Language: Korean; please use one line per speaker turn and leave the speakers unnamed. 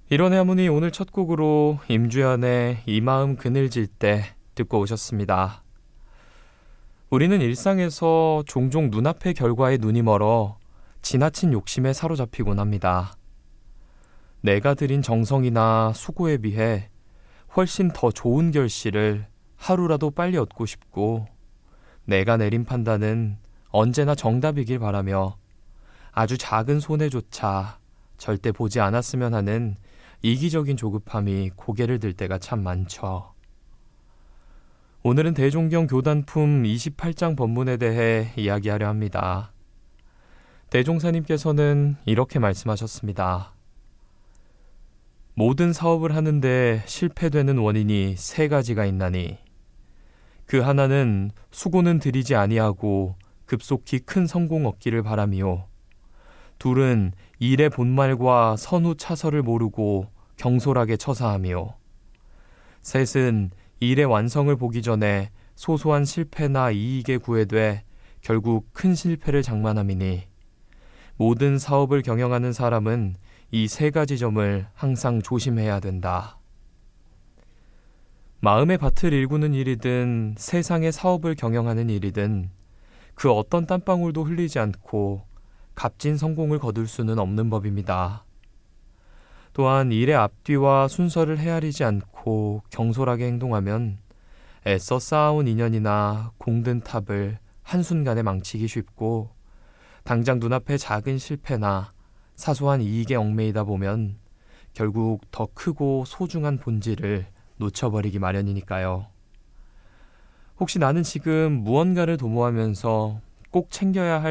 이런의 하모니 오늘 첫 곡으로 임주연의 이 마음 그늘질 때 듣고 오셨습니다. 우리는 일상에서 종종 눈앞의 결과에 눈이 멀어 지나친 욕심에 사로잡히곤 합니다. 내가 들인 정성이나 수고에 비해 훨씬 더 좋은 결실을 하루라도 빨리 얻고 싶고, 내가 내린 판단은 언제나 정답이길 바라며 아주 작은 손해조차 절대 보지 않았으면 하는 이기적인 조급함이 고개를 들 때가 참 많죠. 오늘은 대종경 교단품 28장 법문에 대해 이야기하려 합니다. 대종사님께서는 이렇게 말씀하셨습니다. 모든 사업을 하는데 실패되는 원인이 세 가지가 있나니, 그 하나는 수고는 들이지 아니하고 급속히 큰 성공 얻기를 바라미요, 둘은 일의 본말과 선후 차설을 모르고 경솔하게 처사하며, 셋은 일의 완성을 보기 전에 소소한 실패나 이익에 구애돼 결국 큰 실패를 장만함이니, 모든 사업을 경영하는 사람은 이 세 가지 점을 항상 조심해야 된다. 마음의 밭을 일구는 일이든 세상의 사업을 경영하는 일이든 그 어떤 땀방울도 흘리지 않고 값진 성공을 거둘 수는 없는 법입니다. 또한 일의 앞뒤와 순서를 헤아리지 않고 경솔하게 행동하면 애써 쌓아온 인연이나 공든 탑을 한순간에 망치기 쉽고, 당장 눈앞의 작은 실패나 사소한 이익에 얽매이다 보면 결국 더 크고 소중한 본질을 놓쳐버리기 마련이니까요. 혹시 나는 지금 무언가를 도모하면서 꼭 챙겨야 할